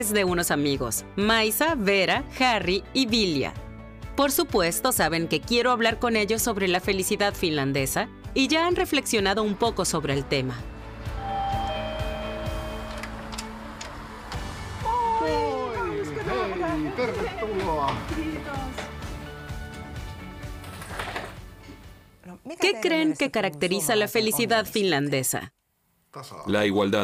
De unos amigos, Maisa, Vera, Harry y Vilja. Por supuesto, saben que quiero hablar con ellos sobre la felicidad finlandesa y ya han reflexionado un poco sobre el tema. ¿Qué creen que caracteriza la felicidad finlandesa? La igualdad.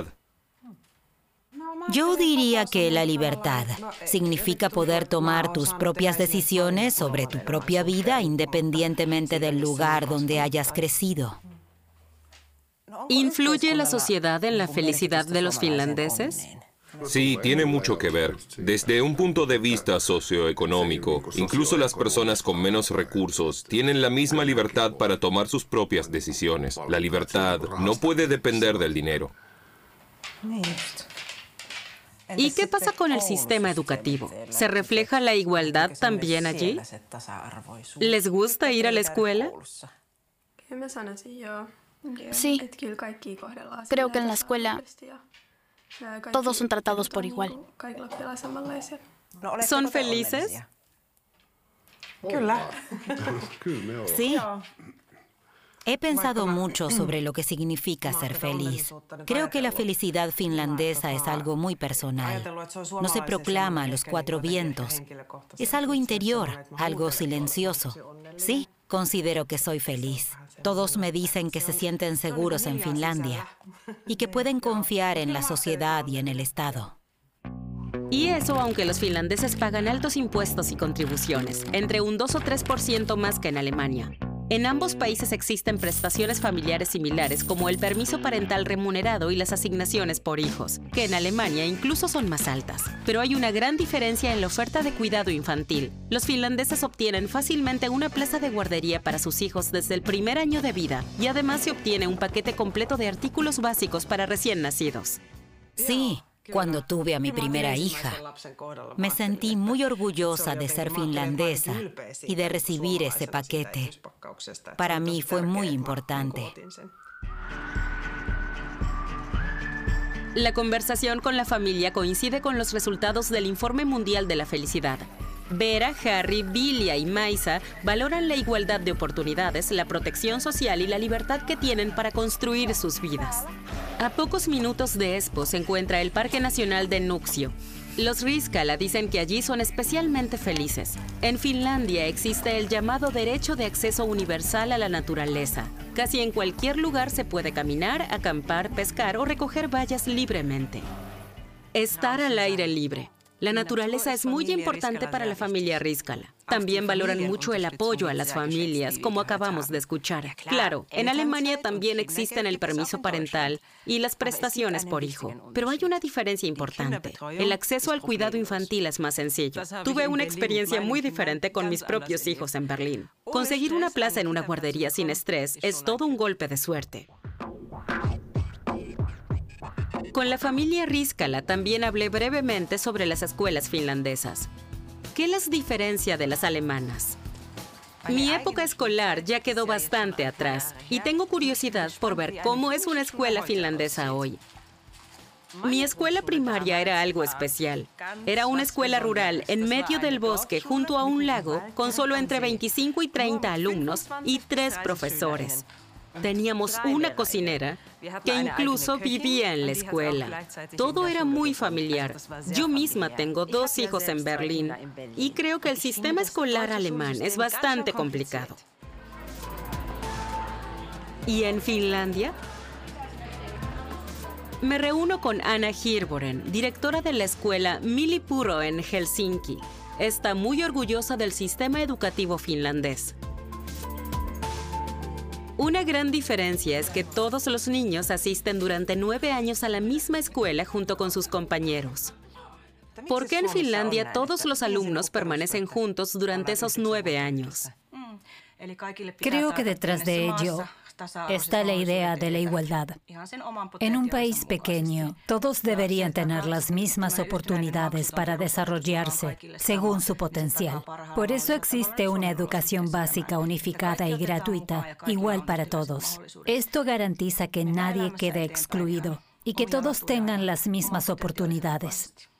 Yo diría que la libertad significa poder tomar tus propias decisiones sobre tu propia vida independientemente del lugar donde hayas crecido. ¿Influye la sociedad en la felicidad de los finlandeses? Sí, tiene mucho que ver. Desde un punto de vista socioeconómico, incluso las personas con menos recursos tienen la misma libertad para tomar sus propias decisiones. La libertad no puede depender del dinero. ¿Y qué pasa con el sistema educativo? ¿Se refleja la igualdad también allí? ¿Les gusta ir a la escuela? Sí, creo que en la escuela todos son tratados por igual. ¿Son felices? Sí. He pensado mucho sobre lo que significa ser feliz. Creo que la felicidad finlandesa es algo muy personal. No se proclama a los cuatro vientos. Es algo interior, algo silencioso. Sí, considero que soy feliz. Todos me dicen que se sienten seguros en Finlandia y que pueden confiar en la sociedad y en el Estado. Y eso aunque los finlandeses pagan altos impuestos y contribuciones, entre un 2 o 3% más que en Alemania. En ambos países existen prestaciones familiares similares como el permiso parental remunerado y las asignaciones por hijos, que en Alemania incluso son más altas. Pero hay una gran diferencia en la oferta de cuidado infantil. Los finlandeses obtienen fácilmente una plaza de guardería para sus hijos desde el primer año de vida y además se obtiene un paquete completo de artículos básicos para recién nacidos. Sí. Cuando tuve a mi primera hija, me sentí muy orgullosa de ser finlandesa y de recibir ese paquete. Para mí fue muy importante. La conversación con la familia coincide con los resultados del Informe Mundial de la Felicidad. Vera, Harry, Vilja y Maisa valoran la igualdad de oportunidades, la protección social y la libertad que tienen para construir sus vidas. A pocos minutos de Espoo se encuentra el Parque Nacional de Nuuksio. Los Riiskala dicen que allí son especialmente felices. En Finlandia existe el llamado derecho de acceso universal a la naturaleza. Casi en cualquier lugar se puede caminar, acampar, pescar o recoger bayas libremente. Estar al aire libre. La naturaleza es muy importante para la familia Riiskala. También valoran mucho el apoyo a las familias, como acabamos de escuchar. Claro, en Alemania también existen el permiso parental y las prestaciones por hijo. Pero hay una diferencia importante. El acceso al cuidado infantil es más sencillo. Tuve una experiencia muy diferente con mis propios hijos en Berlín. Conseguir una plaza en una guardería sin estrés es todo un golpe de suerte. Con la familia Riiskala también hablé brevemente sobre las escuelas finlandesas. ¿Qué las diferencia de las alemanas? Mi época escolar ya quedó bastante atrás y tengo curiosidad por ver cómo es una escuela finlandesa hoy. Mi escuela primaria era algo especial. Era una escuela rural en medio del bosque junto a un lago con solo entre 25 y 30 alumnos y 3 profesores. Teníamos una cocinera que incluso vivía en la escuela. Todo era muy familiar. Yo misma tengo 2 hijos en Berlín y creo que el sistema escolar alemán es bastante complicado. ¿Y en Finlandia? Me reúno con Anna Hirvonen, directora de la escuela Millipuro en Helsinki. Está muy orgullosa del sistema educativo finlandés. Una gran diferencia es que todos los niños asisten durante 9 años a la misma escuela junto con sus compañeros. ¿Por qué en Finlandia todos los alumnos permanecen juntos durante esos 9 años? Creo que detrás de ello está la idea de la igualdad. En un país pequeño, todos deberían tener las mismas oportunidades para desarrollarse según su potencial. Por eso existe una educación básica unificada y gratuita, igual para todos. Esto garantiza que nadie quede excluido y que todos tengan las mismas oportunidades.